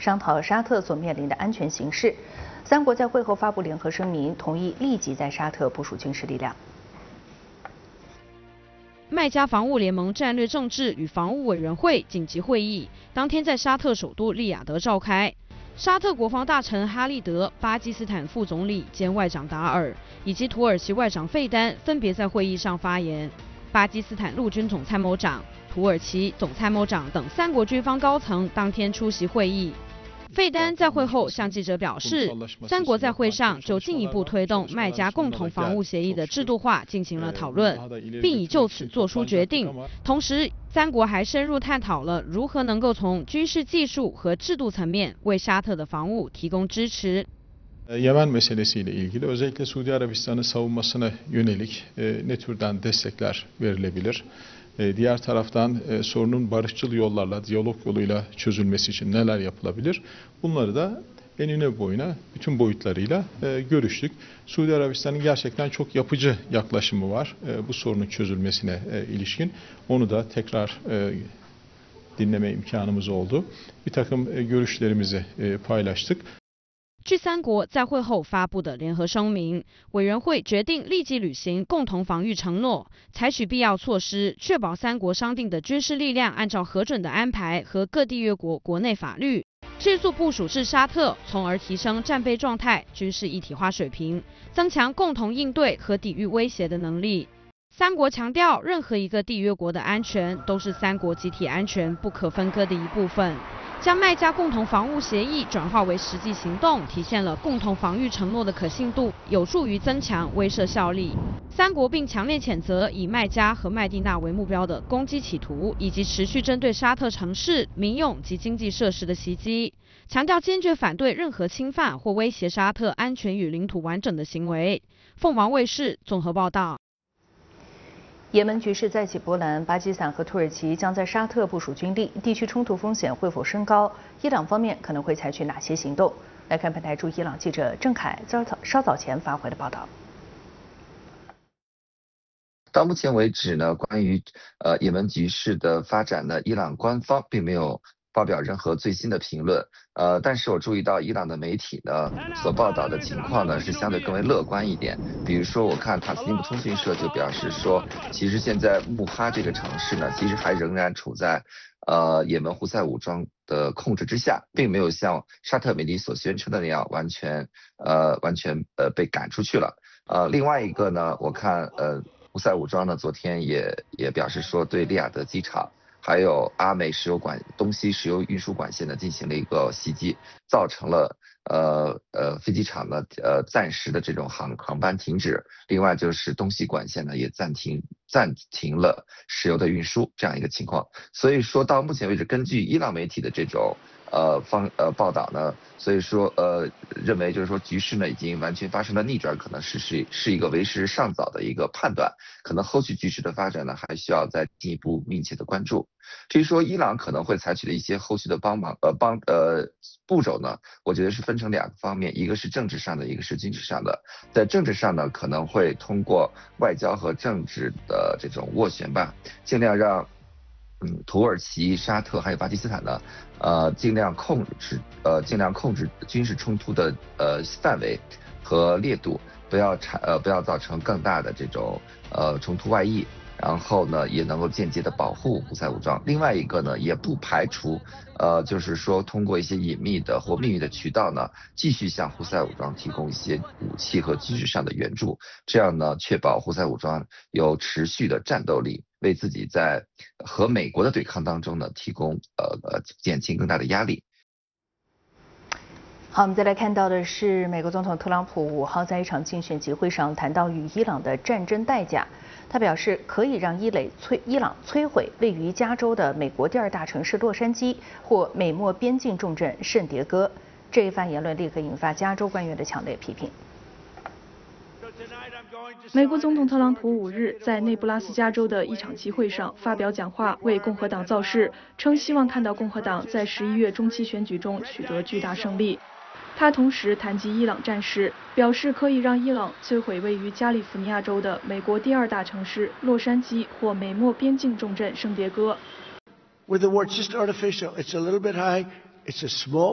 商讨沙特所面临的安全形势。三国在会后发布联合声明，同意立即在沙特部署军事力量。 麦加防务联盟战略政治与防务委员会紧急会议当天在沙特首都利雅得召开。沙特国防大臣哈利德、巴基斯坦副总理兼外长达尔以及土耳其外长费丹分别在会议上发言。巴基斯坦陆军总参谋长、土耳其总参谋长等三国军方高层当天出席会议。费丹在会后向记者表示，三国在会上就进一步推动麦加共同防务协议的制度化进行了讨论，并已就此做出决定。同时，三国还深入探讨了如何能够从军事技术和制度层面为沙特的防务提供支持。 Yemen meselesiyle ilgili özellikle Suudi Arabistan'ın savunmasına yönelik ne türden destekler verilebilir? Diğer taraftan sorunun barışçıl yollarla, diyalog yoluyla çözülmesi için neler yapılabilir? Bunları da enine boyuna bütün boyutlarıyla görüştük. Suudi Arabistan'ın gerçekten çok yapıcı yaklaşımı var bu sorunun çözülmesine ilişkin. Onu da tekrar dinleme imkanımız oldu. Bir takım görüşlerimizi paylaştık. 据三国在会后发布的联合声明，委员会决定立即履行共同防御承诺，采取必要措施，确保三国商定的军事力量按照核准的安排和各缔约国国内法律，迅速部署至沙特，从而提升战备状态、军事一体化水平，增强共同应对和抵御威胁的能力。三国强调，任何一个缔约国的安全都是三国集体安全不可分割的一部分。将麦加共同防务协议转化为实际行动，体现了共同防御承诺的可信度，有助于增强威慑效力。三国并强烈谴责以麦加和麦地那为目标的攻击企图，以及持续针对沙特城市、民用及经济设施的袭击，强调坚决反对任何侵犯或威胁沙特安全与领土完整的行为。凤凰卫视综合报道。 也门局势再起波澜，巴基斯坦和土耳其将在沙特部署军力，地区冲突风险会否升高？伊朗方面可能会采取哪些行动？来看本台驻伊朗记者郑凯稍早前发回的报道。 到目前为止呢，关于也门局势的发展呢，伊朗官方并没有发表任何最新的评论。但是我注意到伊朗的媒体呢所报道的情况呢是相对更为乐观一点。比如说，我看塔斯尼姆通讯社就表示说，其实现在穆哈这个城市呢，其实还仍然处在也门胡塞武装的控制之下，并没有像沙特媒体所宣称的那样完全被赶出去了。另外一个呢，我看胡塞武装呢昨天也表示说，对利雅得机场还有阿美东西石油运输管线呢进行了一个袭击，造成了飞机场呢暂时的这种航班停止。另外就是东西管线呢也暂停了石油的运输这样一个情况。所以说到目前为止，根据伊朗媒体的这种报道呢，所以说认为就是说局势呢已经完全发生了逆转，可能是一个为时尚早的一个判断，可能后续局势的发展呢还需要再进一步密切的关注。至于说伊朗可能会采取的一些后续的步骤呢，我觉得是分成两个方面，一个是政治上的，一个是军事上的。在政治上呢，可能会通过外交和政治的这种斡旋吧，尽量让土耳其、沙特还有巴基斯坦呢，尽量控制军事冲突的范围和烈度，不要造成更大的这种冲突外溢。然后呢，也能够间接的保护胡塞武装。另外一个呢，也不排除就是说通过一些隐秘的或秘密的渠道呢，继续向胡塞武装提供一些武器和军事上的援助，这样呢，确保胡塞武装有持续的战斗力，为自己在和美国的对抗当中呢，提供减轻更大的压力。 好，我们再来看到的是，美国总统特朗普5号在一场竞选集会上谈到与伊朗的战争代价。他表示可以让伊朗摧毁位于加州的美国第2大城市洛杉矶或美墨边境重镇圣迭戈。这一番言论立刻引发加州官员的强烈批评。 美国总统特朗普5日在内布拉斯加州的一场集会上发表讲话，为共和党造势，称希望看到共和党在11月中期选举中取得巨大胜利。他同时谈及伊朗战事，表示可以让伊朗摧毁位于加利福尼亚州的美国第2大城市洛杉矶或美墨边境重镇圣迭戈。 With the word just artificial, it's a little bit high. It's a small